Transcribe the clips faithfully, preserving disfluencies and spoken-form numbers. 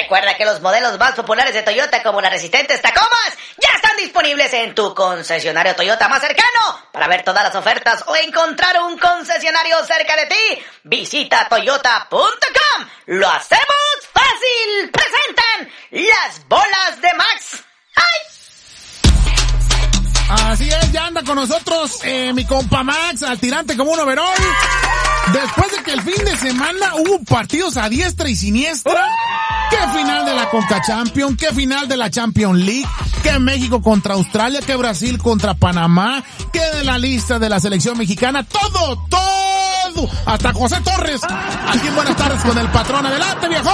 Recuerda que los modelos más populares de Toyota, como las resistentes Tacomas, ya están disponibles en tu concesionario Toyota más cercano. Para ver todas las ofertas o encontrar un concesionario cerca de ti, visita toyota punto com. ¡Lo hacemos fácil! ¡Presentan las bolas de Max! ¡Ay! Así es, ya anda con nosotros eh, mi compa Max, al tirante como un overall. Después de que el fin de semana hubo partidos a diestra y siniestra, qué final de la Conca Champions, qué final de la Champions League, qué México contra Australia, qué Brasil contra Panamá, qué de la lista de la selección mexicana, todo, todo, hasta José Torres. Aquí en Buenas Tardes con el patrón. Adelante, viejo.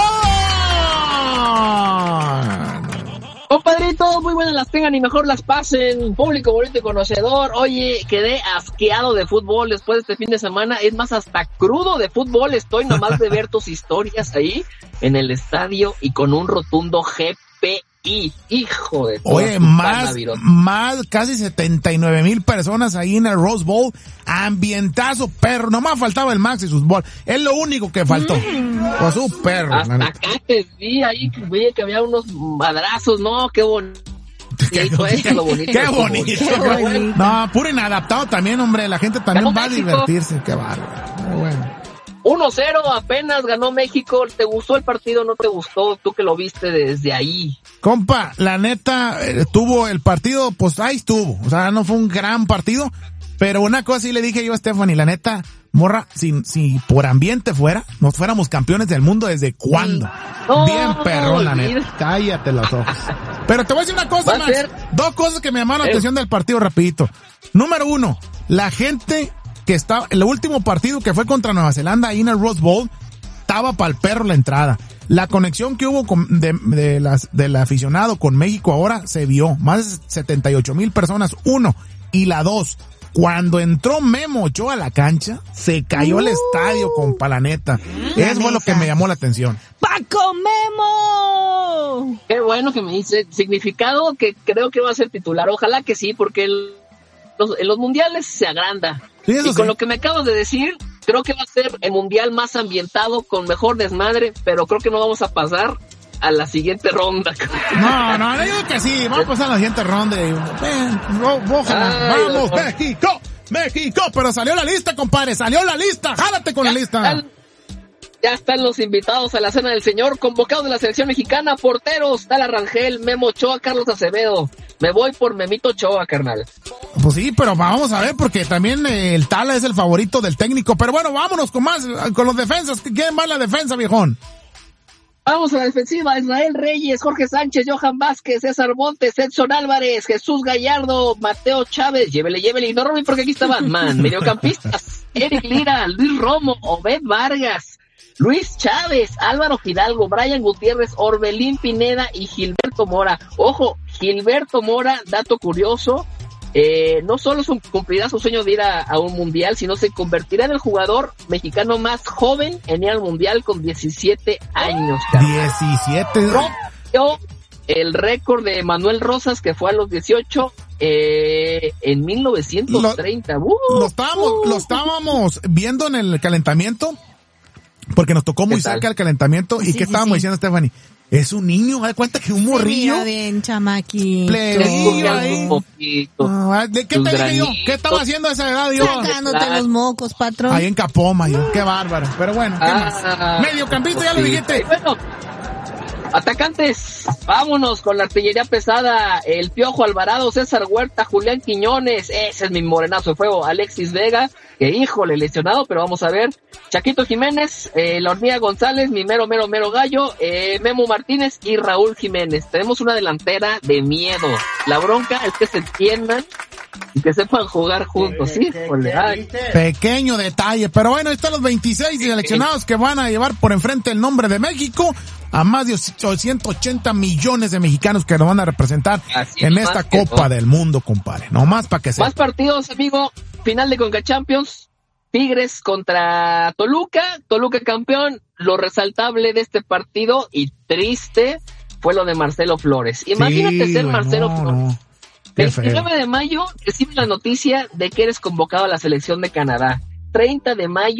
Compadrito, muy buenas las tengan y mejor las pasen, público bonito y conocedor. Oye, quedé asqueado de fútbol después de este fin de semana, es más, hasta crudo de fútbol estoy nomás de ver tus historias ahí en el estadio y con un rotundo G P I, hijo de toda Oye, más, más, casi setenta y nueve mil personas ahí en el Rose Bowl, ambientazo, perro, nomás faltaba el Max y sus bolas, es lo único que faltó, mm. Pues su perro. Hasta acá te vi ahí, vi que había unos madrazos, no, qué bonito. Qué, qué, bonito, qué bonito. Qué bonito. No, puro inadaptado también, hombre, la gente también ganó va México. A divertirse, qué bárbaro, muy bueno. uno cero apenas ganó México. ¿Te gustó el partido? ¿No te gustó? Tú que lo viste desde ahí. Compa, la neta, eh, tuvo el partido, pues ahí estuvo. O sea, no fue un gran partido, pero una cosa sí le dije yo a Stephanie, la neta, morra, si, si por ambiente fuera, nos fuéramos campeones del mundo, ¿desde cuándo? No, Bien perrón, la neta. Mira. Cállate los ojos. Pero te voy a decir una cosa, Max. Ser... Dos cosas que me llamaron la atención del partido rapidito. Número uno, la gente que estaba, el último partido que fue contra Nueva Zelanda ahí en el Rose Bowl, estaba pa'l perro la entrada. La conexión que hubo con, de, de las, del aficionado con México ahora se vio. Más de setenta y ocho mil personas, uno. Y la dos, cuando entró Memo Ochoa a la cancha, se cayó uh, el estadio, compa, la neta. Eso fue lo que me llamó la atención. ¡Paco Memo! Qué bueno que me dice. Significado que creo que va a ser titular. Ojalá que sí, porque el, los, en los mundiales se agranda. Sí, y con sí. Lo que me acabas de decir, creo que va a ser el mundial más ambientado, con mejor desmadre, pero creo que no vamos a pasar a la siguiente ronda. No, no, no digo que sí, vamos a pasar a la siguiente ronda. Ven, ojalá, Ay, vamos, no. México, México, pero salió la lista, compadre, salió la lista, jálate con ya la lista. Están, ya están los invitados a la cena del señor, convocados de la selección mexicana, porteros, Tala Rangel, Memo Ochoa, Carlos Acevedo. Me voy por Memito Ochoa, carnal. Pues sí, pero vamos a ver, porque también eh, el Tala es el favorito del técnico. Pero bueno, vámonos con más, con los defensas. ¿Quién va en la defensa, viejón? Vamos a la defensiva. Israel Reyes, Jorge Sánchez, Johan Vázquez, César Montes, Edson Álvarez, Jesús Gallardo, Mateo Chávez, llévele, llévele, y no Robin porque aquí está Batman. Mediocampistas, Eric Lira, Luis Romo, Obed Vargas, Luis Chávez, Álvaro Fidalgo, Brian Gutiérrez, Orbelín Pineda y Gilberto Mora. Ojo, Gilberto Mora, dato curioso, eh, no solo su, cumplirá su sueño de ir a, a un mundial, sino se convertirá en el jugador mexicano más joven en ir al mundial con diecisiete años. diecisiete. Rompió el récord de Manuel Rosas, que fue a los dieciocho, eh, en mil novecientos treinta. Lo, uh, lo, estábamos, uh, lo estábamos viendo en el calentamiento, porque nos tocó muy cerca el calentamiento. ¿Y sí, qué sí, estábamos sí. diciendo, Stephanie? Es un niño, me da cuenta que un morrillo. Mira bien, chamaquito. Plebillo ahí. Ah, ¿de qué te dije yo? ¿Qué estaba haciendo a esa edad yo? Sacándote los mocos, patrón. Ahí en Capoma, yo. Qué bárbaro. Pero bueno, ¿qué ah, más? Mediocampito, ya lo dijiste. Bueno, atacantes, vámonos con la artillería pesada. El Piojo Alvarado, César Huerta, Julián Quiñones, ese es mi morenazo de fuego. Alexis Vega, que híjole, lesionado, pero vamos a ver. Chaquito Jiménez, eh, la Hormiga González, mi mero, mero, mero gallo, eh, Memo Martínez y Raúl Jiménez. Tenemos una delantera de miedo. La bronca es que se entiendan y que sepan jugar juntos, ¿sí? Pequeño detalle, pero bueno, ahí están los veintiséis seleccionados que van a llevar por enfrente el nombre de México a más de ochocientos ochenta millones de mexicanos que nos van a representar Así en esta Copa del Mundo, compadre. No más para que se... Más partidos, amigo. Final de Conca Champions. Tigres contra Toluca. Toluca campeón. Lo resaltable de este partido y triste fue lo de Marcelo Flores. Imagínate sí, ser Marcelo no, Flores. No. veintinueve de mayo recibe la noticia de que eres convocado a la selección de Canadá. treinta de mayo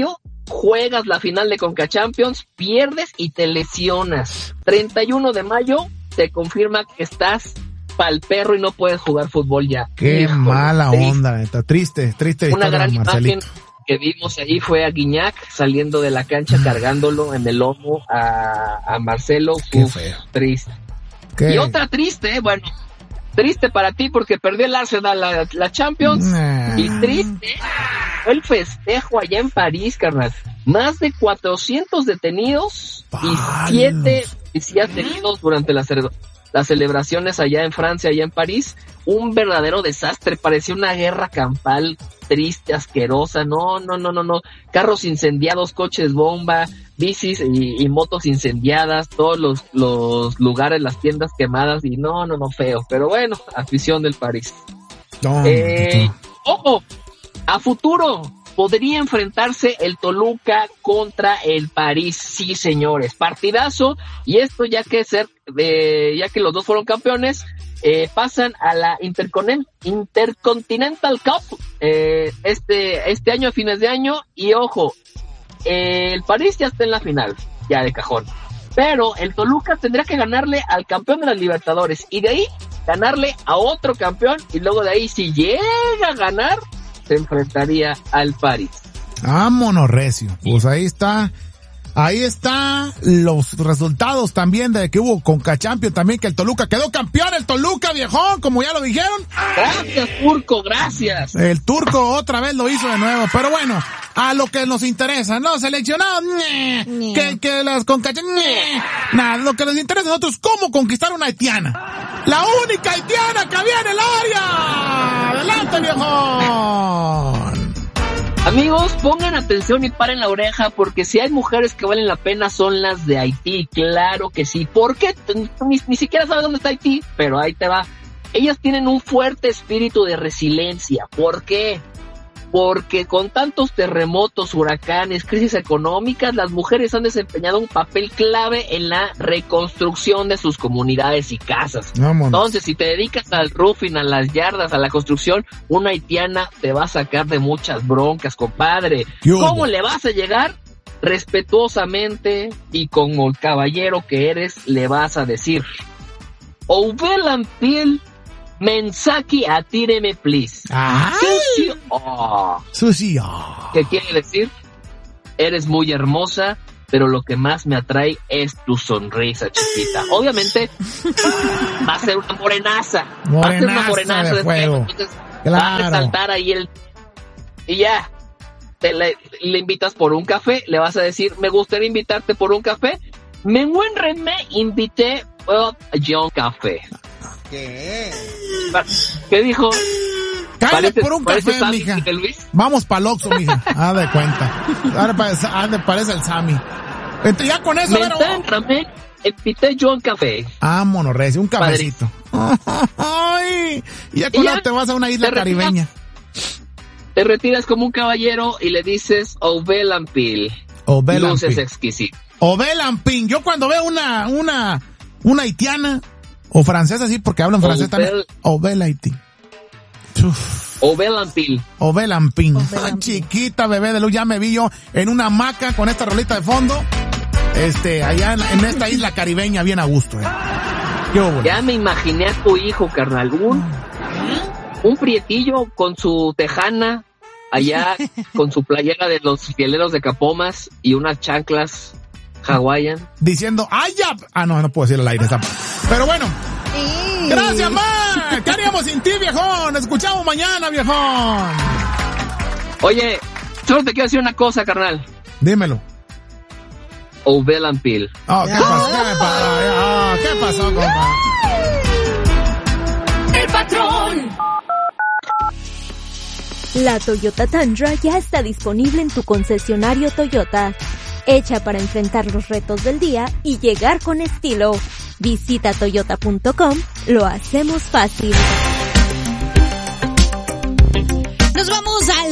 juegas la final de Conca Champions, pierdes y te lesionas. treinta y uno de mayo te confirma que estás pa'l perro y no puedes jugar fútbol ya. Qué Hijo, mala triste. onda, neta. Triste, triste Una historia, gran Marcelito. imagen que vimos ahí fue a Guiñac saliendo de la cancha cargándolo en el lomo a, a Marcelo. Qué Uf, feo. triste. ¿Qué? Y otra triste, bueno, triste para ti porque perdió el Arsenal la, la Champions. Nah. Y triste fue el festejo allá en París, carnal. Más de cuatrocientos detenidos y siete policías heridos durante las, las celebraciones allá en Francia, allá en París. Un verdadero desastre, parecía una guerra campal, triste, asquerosa. No, no, no, no, no. Carros incendiados, coches bomba, bicis y, y motos incendiadas, todos los, los lugares, las tiendas quemadas y no, no, no, feo. Pero bueno, afición del París. No, Eh, no. ojo, a futuro podría enfrentarse el Toluca contra el París, sí señores, partidazo, y esto ya que ser, eh, ya que los dos fueron campeones, eh, pasan a la Interconen- Intercontinental Cup, eh, este, este año a fines de año, y ojo, eh, el París ya está en la final, ya de cajón, pero el Toluca tendrá que ganarle al campeón de las Libertadores, y de ahí ganarle a otro campeón, y luego de ahí si llega a ganar, se enfrentaría al París. Vámonos, recio. Pues ahí está. Ahí está los resultados también de que hubo Conca Champions también, que el Toluca quedó campeón, el Toluca, viejón, como ya lo dijeron. Gracias, Turco, gracias. El turco otra vez lo hizo de nuevo, pero bueno, a lo que nos interesa, ¿no? Seleccionados, ñe, Ñe. que, que las Conca Champions, ñe. Nada, lo que nos interesa a nosotros, cómo conquistar una haitiana. La única haitiana que había en el área. Adelante, viejón. Amigos, pongan atención y paren la oreja, porque si hay mujeres que valen la pena son las de Haití, claro que sí. ¿Por qué? Ni, ni siquiera sabes dónde está Haití, pero ahí te va. Ellas tienen un fuerte espíritu de resiliencia. ¿Por qué? Porque con tantos terremotos, huracanes, crisis económicas, las mujeres han desempeñado un papel clave en la reconstrucción de sus comunidades y casas. Vámonos. Entonces, si te dedicas al roofing, a las yardas, a la construcción, una haitiana te va a sacar de muchas broncas, compadre. ¿Qué hubo? ¿Cómo le vas a llegar? Respetuosamente y como el caballero que eres, le vas a decir: Ouvelan Pil, Mensaki atíreme, please. ¡Ay! Sushi, oh. Sushi, oh. ¿Qué quiere decir? Eres muy hermosa, pero lo que más me atrae es tu sonrisa, chiquita. Obviamente, va a ser una morenaza. va a ser una Morenaza morenaza de fuego. entonces va a Claro. resaltar ahí el... Y ya, te le, le invitas por un café, le vas a decir: me gustaría invitarte por un café. Me me invité a John Café. ¿Qué? ¿Qué dijo? Cállate Parece- por un parece café, Sammy mija. de Luis. Vamos pa'l Oxxo, mija. Haz de cuenta. Ahora parece, haz de- parece el Sammy. Entonces, ya con eso, bueno. Mentán, Ramén, invité John Café. Vámonos, Recio, un cafecito. Ay, y ya con Y ya, eso te vas a una isla te retiras. caribeña. Te retiras como un caballero y le dices: Ouvelan Pil. O Bel Luces Ampin. exquisitas. O Bel Ampin. Yo cuando veo una, una, una haitiana, o francesa, sí, porque hablan O francés también. Bel- O Bel Haití. Uf. Ouvelan Pil. O Bel Ampin. O Bel Ah, Ampin. chiquita bebé de luz, ya me vi yo en una hamaca con esta rolita de fondo. Este, allá en, en esta isla caribeña, bien a gusto, eh. Qué hubo. Ya me imaginé a tu hijo, carnal. Un, un prietillo con su tejana, allá con su playera de los fieleros de Capomas y unas chanclas hawaian. Diciendo, ¡ay, ya! Ah, no, no puedo decir al aire esa. Pero bueno, Sí. gracias, man. ¿Qué haríamos sin ti, viejón? Escuchamos mañana, viejón. Oye, solo te quiero decir una cosa, carnal. Dímelo. Ouvelan Pil. Oh, ¿qué pasó? ¿Qué, me pasó? Oh, ¿qué pasó, compa? ¡El patrón! La Toyota Tundra ya está disponible en tu concesionario Toyota. Hecha para enfrentar los retos del día y llegar con estilo. Visita toyota punto com, lo hacemos fácil. Nos vamos al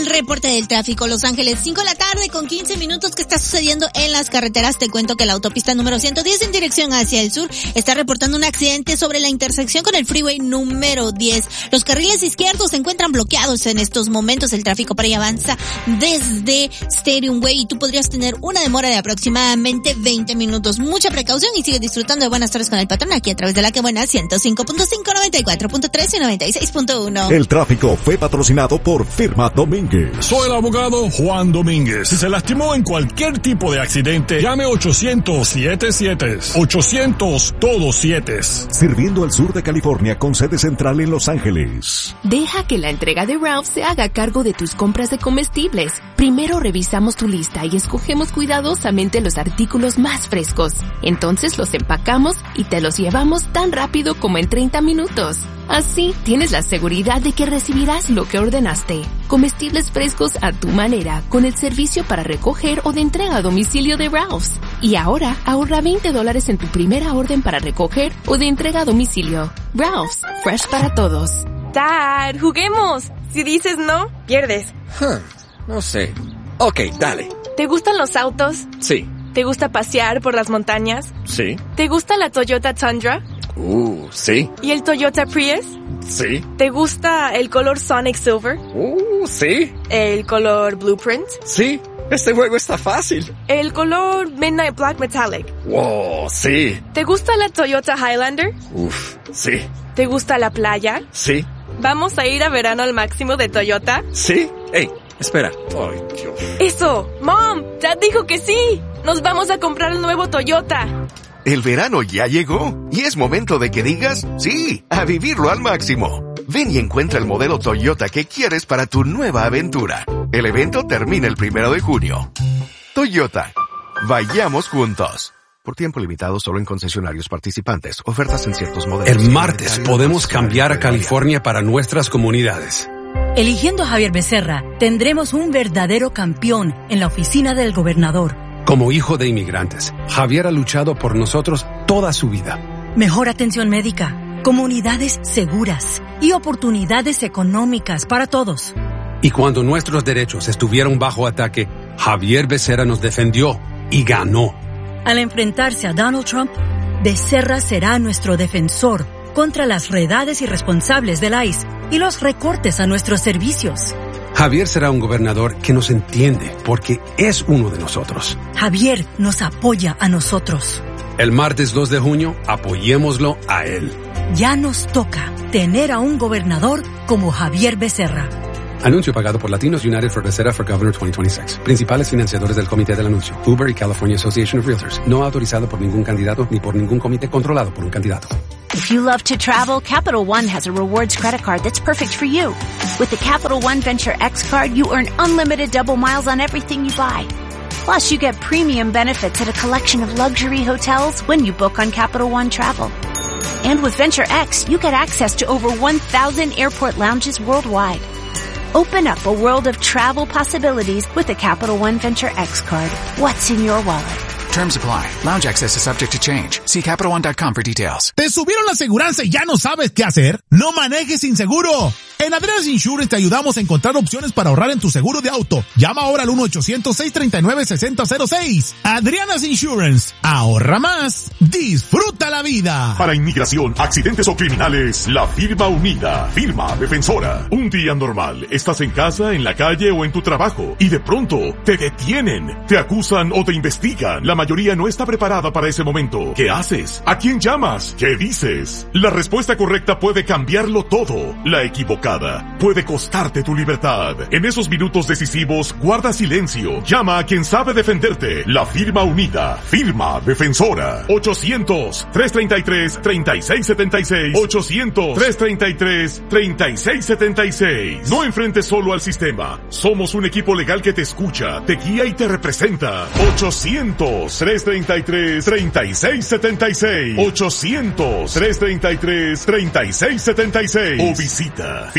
el reporte del tráfico. Los Ángeles, cinco de la tarde con quince minutos. ¿Qué está sucediendo en las carreteras? Te cuento que la autopista número ciento diez en dirección hacia el sur está reportando un accidente sobre la intersección con el freeway número diez. Los carriles izquierdos se encuentran bloqueados en estos momentos. El tráfico para allá avanza desde Stadium Way y tú podrías tener una demora de aproximadamente veinte minutos. Mucha precaución y sigue disfrutando de Buenas Tardes con el Patrón aquí a través de la que buena ciento cinco punto cinco, noventa y cuatro punto tres y noventa y seis punto uno. El tráfico fue patrocinado por Firma Domínguez. Soy el abogado Juan Domínguez. Si se lastimó en cualquier tipo de accidente, llame ochocientos siete siete. ochocientos todos siete. Sirviendo al sur de California con sede central en Los Ángeles. Deja que la entrega de Ralph se haga cargo de tus compras de comestibles. Primero revisamos tu lista y escogemos cuidadosamente los artículos más frescos. Entonces los empacamos y te los llevamos tan rápido como en treinta minutos. Así tienes la seguridad de que recibirás lo que ordenaste. Comestibles frescos a tu manera con el servicio para recoger o de entrega a domicilio de Ralph's. Y ahora ahorra veinte dólares en tu primera orden para recoger o de entrega a domicilio. Ralph's, fresh para todos. Dad, juguemos. Si dices no, pierdes. Huh, no sé. Ok, dale. ¿Te gustan los autos? Sí. ¿Te gusta pasear por las montañas? Sí. ¿Te gusta la Toyota Tundra? Uh, sí. ¿Y el Toyota Prius? Sí. ¿Te gusta el color Sonic Silver? Uh, sí. ¿El color Blueprint? Sí. Este juego está fácil. ¿El color Midnight Black Metallic? Wow, sí. ¿Te gusta la Toyota Highlander? Uf, sí. ¿Te gusta la playa? Sí. ¿Vamos a ir a verano al máximo de Toyota? Sí. Ey, espera. Ay, Dios. ¡Eso! ¡Mom! ¡Dad dijo que sí! ¡Nos vamos a comprar el nuevo Toyota! El verano ya llegó y es momento de que digas sí, a vivirlo al máximo. Ven y encuentra el modelo Toyota que quieres para tu nueva aventura. El evento termina el primero de junio. Toyota. Vayamos juntos. Por tiempo limitado solo en concesionarios participantes. Ofertas en ciertos modelos. El martes podemos cambiar a California para nuestras comunidades. Eligiendo a Javier Becerra, tendremos un verdadero campeón en la oficina del gobernador. Como hijo de inmigrantes, Javier ha luchado por nosotros toda su vida. Mejor atención médica, comunidades seguras y oportunidades económicas para todos. Y cuando nuestros derechos estuvieron bajo ataque, Javier Becerra nos defendió y ganó. Al enfrentarse a Donald Trump, Becerra será nuestro defensor contra las redades irresponsables del I C E y los recortes a nuestros servicios. Javier será un gobernador que nos entiende porque es uno de nosotros. Javier nos apoya a nosotros. El martes dos de junio, apoyémoslo a él. Ya nos toca tener a un gobernador como Javier Becerra. Anuncio pagado por Latinos United for Becerra for Governor twenty twenty-six. Principales financiadores del comité del anuncio. Uber y California Association of Realtors. No autorizado por ningún candidato ni por ningún comité controlado por un candidato. If you love to travel, Capital One has a rewards credit card that's perfect for you. With the Capital One Venture X card, you earn unlimited double miles on everything you buy. Plus, you get premium benefits at a collection of luxury hotels when you book on Capital One Travel. And with Venture X, you get access to over one thousand airport lounges worldwide. Open up a world of travel possibilities with the Capital One Venture X card. What's in your wallet? Terms apply. Lounge access is subject to change. See Capital One dot com for details. ¿Te subieron la aseguranza y ya no sabes qué hacer? ¡No manejes sin seguro! En Adriana's Insurance te ayudamos a encontrar opciones para ahorrar en tu seguro de auto. Llama ahora al uno ochocientos, seis tres nueve, seis cero cero seis. Adriana's Insurance. Ahorra más. Disfruta la vida. Para inmigración, accidentes o criminales, la firma unida. Firma defensora. Un día normal. Estás en casa, en la calle o en tu trabajo. Y de pronto, te detienen. Te acusan o te investigan. La mayoría no está preparada para ese momento. ¿Qué haces? ¿A quién llamas? ¿Qué dices? La respuesta correcta puede cambiarlo todo. La equivocada puede costarte tu libertad. En esos minutos decisivos, guarda silencio. Llama a quien sabe defenderte. La firma unida. Firma defensora. ochocientos, trescientos treinta y tres, treinta y seis setenta y seis. ochocientos, trescientos treinta y tres, treinta y seis setenta y seis. No enfrentes solo al sistema. Somos un equipo legal que te escucha, te guía y te representa. ochocientos, trescientos treinta y tres, treinta y seis setenta y seis. ochocientos, trescientos treinta y tres, treinta y seis setenta y seis. O visita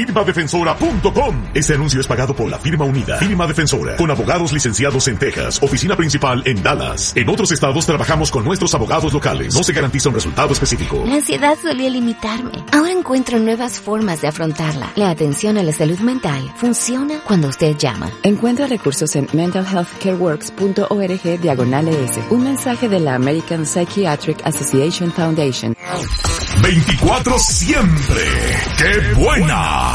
firma defensora punto com. Este anuncio es pagado por la firma unida. Firma Defensora, con abogados licenciados en Texas, oficina principal en Dallas. En otros estados trabajamos con nuestros abogados locales. No se garantiza un resultado específico. La ansiedad solía limitarme. Ahora encuentro nuevas formas de afrontarla. La atención a la salud mental funciona cuando usted llama. Encuentra recursos en mental health care works punto org diagonal es. Un mensaje de la American Psychiatric Association Foundation. veinticuatro siempre. ¡Qué buena!